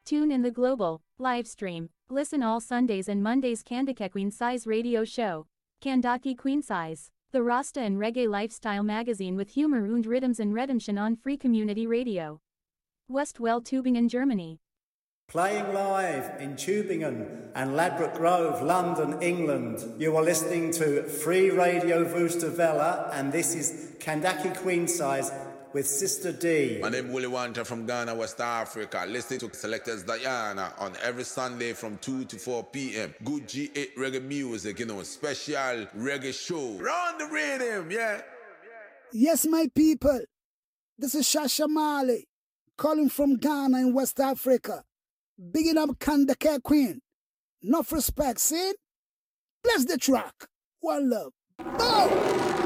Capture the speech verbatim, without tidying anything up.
Tune in the global, live stream. Listen all Sundays and Mondays Kandake Queen Size radio show. Kandake Queen Size. The Rasta and Reggae lifestyle magazine with humor und rhythms and redemption on Free Community Radio. Westwell Tübingen, Germany. Playing live in Tübingen and Ladbroke Grove, London, England. You are listening to Free Radio Woosterwelle, and this is Kandake Queen Size with Sister D. My name is Willie Wanta from Ghana, West Africa. Listen to Selectors Diana on every Sunday from two to four p.m. Good G eight reggae music, you know, special reggae show. Run the rhythm, yeah. Yes, my people. This is Shasha Mali, calling from Ghana in West Africa. Bigging up Kandake Queen. Enough respect, see? Bless the track. One love. Boom!